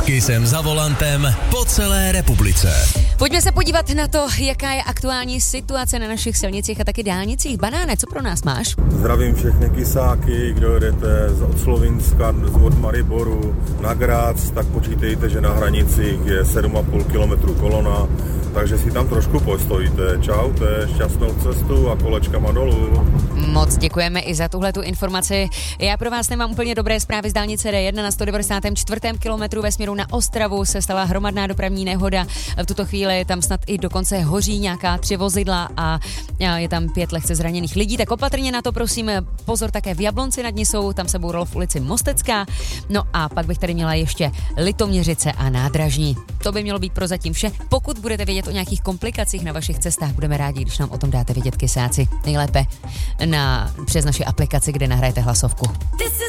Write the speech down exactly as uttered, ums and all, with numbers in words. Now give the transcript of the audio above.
Kysem za volantem po celé republice. Pojďme se podívat na to, jaká je aktuální situace na našich silnicích a taky dálnicích. Banáne, co pro nás máš? Zdravím všechny kysáky, kdo jedete od Slovinska, od Mariboru na Grác, tak počítejte, že na hranicích je sedm a půl kilometru kolona, takže si tam trošku postojíte. Čaute, šťastnou cestu a kolečkama dolů. Moc děkujeme i za tuhletu informaci. Já pro vás nemám úplně dobré zprávy z dálnice D jedna na sto devadesát čtyři kilometru ve směru na Ostravu se stala hromadná dopravní nehoda. V tuto chvíli tam snad i dokonce hoří nějaká tři vozidla a je tam pět lehce zraněných lidí, tak opatrně na to prosím. Pozor také v Jablonci nad Nisou, tam se bouralo v ulici Mostecká. No a pak bych tady měla ještě Litoměřice a Nádražní. To by mělo být prozatím vše. Pokud budete vědět o nějakých komplikacích na vašich cestách, budeme rádi, když nám o tom dáte vědět, kysáci. Nejlépe na, přes naši aplikaci, kde nahrajete hlasovku.